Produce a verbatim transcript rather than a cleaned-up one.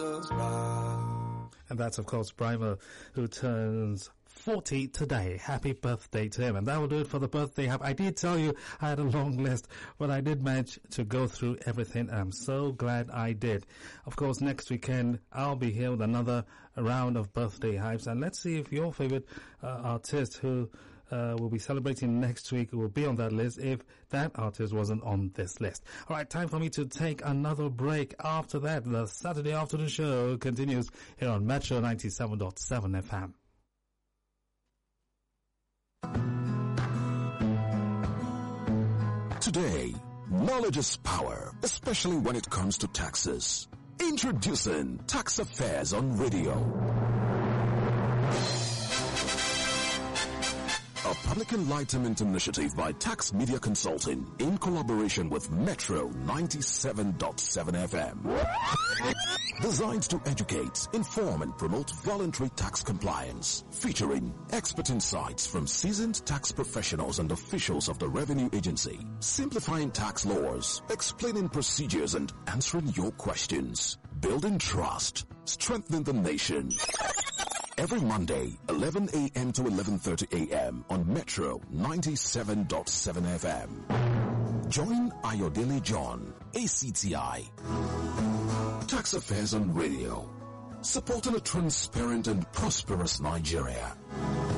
Jesus Christ. And that's, of course, Brimer, who turns forty today. Happy birthday to him. And that will do it for the birthday hub. I did tell you I had a long list, but I did manage to go through everything, and I'm so glad I did. Of course, next weekend, I'll be here with another round of birthday hypes, and let's see if your favorite uh, artist who uh, will be celebrating next week will be on that list if that artist wasn't on this list. All right, time for me to take another break. After that, the Saturday afternoon show continues here on Metro ninety-seven point seven F M. Today, knowledge is power, especially when it comes to taxes. Introducing Tax Affairs on Radio. A public enlightenment initiative by Tax Media Consulting in collaboration with Metro ninety-seven point seven F M. Designed to educate, inform and promote voluntary tax compliance, featuring expert insights from seasoned tax professionals and officials of the Revenue Agency, simplifying tax laws, explaining procedures and answering your questions, building trust, strengthening the nation. Every Monday, eleven a m to eleven thirty a m on Metro ninety-seven point seven F M. Join Ayodele John, A C T I. Tax Affairs on Radio, supporting a transparent and prosperous Nigeria.